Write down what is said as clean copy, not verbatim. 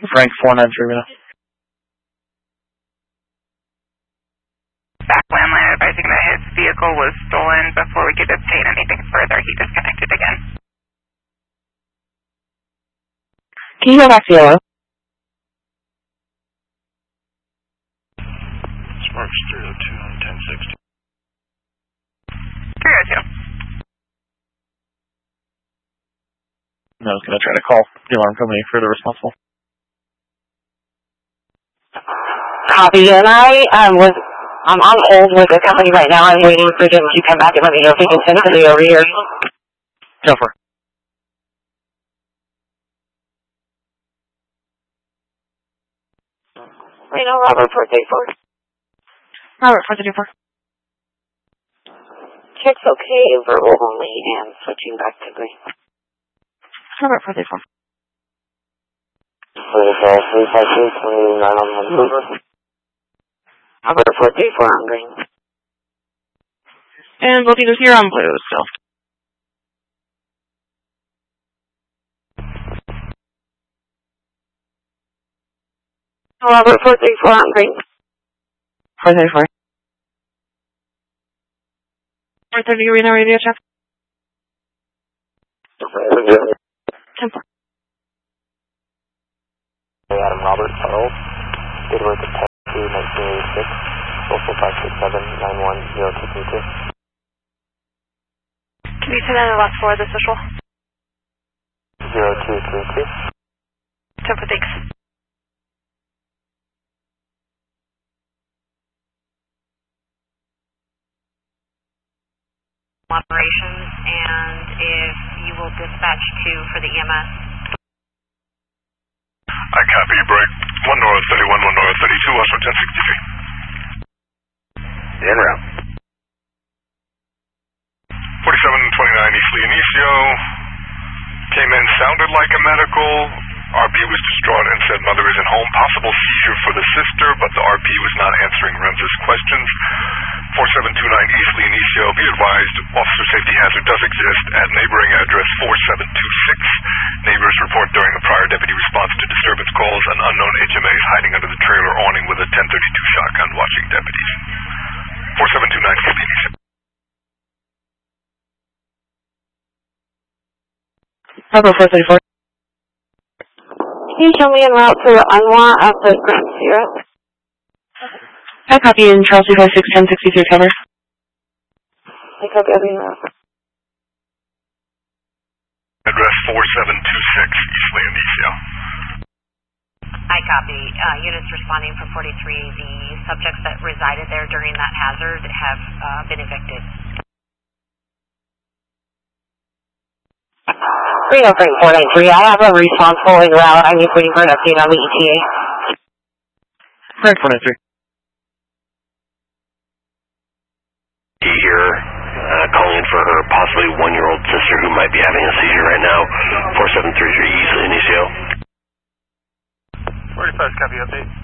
Frank 493 now. Back landline advising that his vehicle was stolen. Before we could obtain anything further, he disconnected again. Can you go back to yellow? Sparks 302 on 1060. 302. I was going to try to call the alarm company for the responsible. Copy, and I'm on hold with the company right now. I'm waiting for them to come back and let me know if they can send somebody over here. Go for it. Right now, Robert 434. Robert 434. Check's okay, verbal only, and switching back to green. Robert 434. 352, 29 on the blue. Robert 434 on green. And both either here on blue still. Robert 434 on green. 434. 430 arena radio check. 10-4. Adam Robert Charles, date of birth of 10-2-1986, social 567-91-0232. Can you say that in the last four of the social? 0232. 10 for thanks. Operations, and if you will dispatch 2 for the EMS. I copy, break. 1 North 31, 1 North 32, also 1063. En route. 4729 East Leonicio. Came in, sounded like a medical. RP was distraught and said mother isn't home. Possible seizure for the sister, but the RP was not answering Rems's questions. 4729 East Leonicio. Be advised, officer safety hazard does exist at neighboring address 4726. Neighbors report during a prior deputy response to disturbance calls an unknown HMA is hiding under the trailer awning with a 1032 shotgun watching deputies. 4729 East Leonicio. Robert 434. Can you show me en route to the unwant at the Grand Sierra? I copy in Charles 256 1063 cover. I copy every route. Address 4726 East Leonicio. I copy. Units responding from 43. The subjects that resided there during that hazard have been evicted. 303-493. I have a responsible en route. I'm just waiting for an update on the ETA. Frank 493. Here, calling in for her possibly 1-year-old sister who might be having a seizure right now. 4733 East Leonicio. 45 copy update.